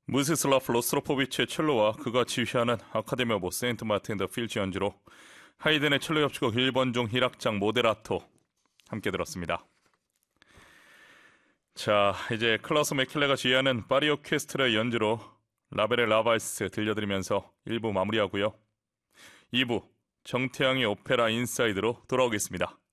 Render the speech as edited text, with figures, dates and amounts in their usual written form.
무스슬라프 로스트로포비치의 첼로와 그가 지휘하는 아카데미 오브 세인트 마틴 더 필즈 연주로 하이든의 첼로 협주곡 1번종 희락장 모데라토 함께 들었습니다. 자, 이제 클라우스 맥킬레가 지휘하는 파리 오케스트라의 연주로 라벨의 라발스 들려드리면서 1부 마무리하고요. 2부 정태양의 오페라 인사이드로 돌아오겠습니다.